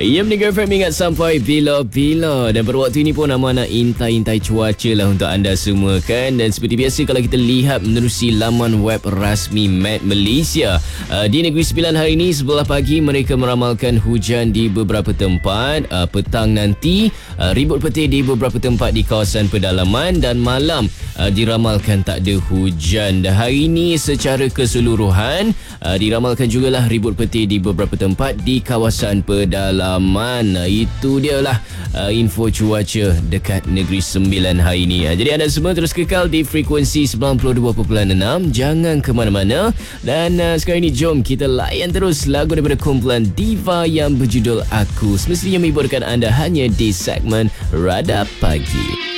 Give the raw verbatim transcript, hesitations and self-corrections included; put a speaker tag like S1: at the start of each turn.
S1: Ya, mendengar F M ingat sampai bila-bila. Dan pada waktu ini pun nama nak intai-intai cuaca lah untuk anda semua kan. Dan seperti biasa kalau kita lihat menerusi laman web rasmi Met Malaysia, uh, di Negeri Sembilan hari ini sebelah pagi mereka meramalkan hujan di beberapa tempat. Uh, petang nanti uh, ribut petir di beberapa tempat di kawasan pedalaman, dan malam uh, diramalkan tak ada hujan. Dan hari ini secara keseluruhan uh, diramalkan jugalah ribut petir di beberapa tempat di kawasan pedalaman. Nah, itu dia lah uh, info cuaca dekat Negeri Sembilan hari ini. Uh, jadi anda semua terus kekal di frekuensi sembilan puluh dua perpuluhan enam. Jangan ke mana-mana. Dan uh, sekarang ini jom kita layan terus lagu daripada kumpulan Diva yang berjudul Aku. Semestinya menghiburkan anda hanya di segmen Radar Pagi.